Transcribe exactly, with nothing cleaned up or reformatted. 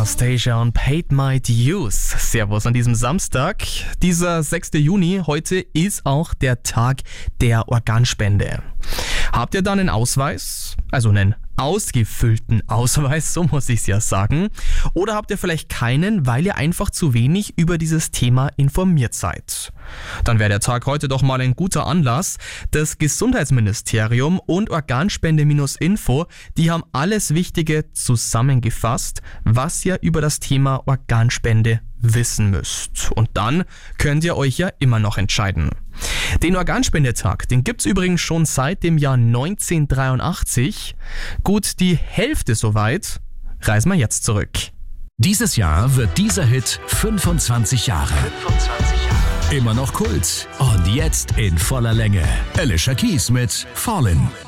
Anastasia und Paid My Dues. Servus an diesem Samstag. Dieser sechster Juni, heute ist auch der Tag der Organspende. Habt ihr da einen Ausweis? Also einen ausgefüllten Ausweis, so muss ich es ja sagen. Oder habt ihr vielleicht keinen, weil ihr einfach zu wenig über dieses Thema informiert seid? Dann wäre der Tag heute doch mal ein guter Anlass. Das Gesundheitsministerium und Organspende-Info, die haben alles Wichtige zusammengefasst, was ihr über das Thema Organspende wissen müsst. Und dann könnt ihr euch ja immer noch entscheiden. Den Organspendetag, den gibt's übrigens schon seit dem Jahr neunzehnhundertdreiundachtzig. Gut die Hälfte soweit. Reisen wir jetzt zurück. Dieses Jahr wird dieser Hit fünfundzwanzig Jahre. fünfundzwanzig Jahre. Immer noch Kult. Und jetzt in voller Länge. Alicia Keys mit Fallin'.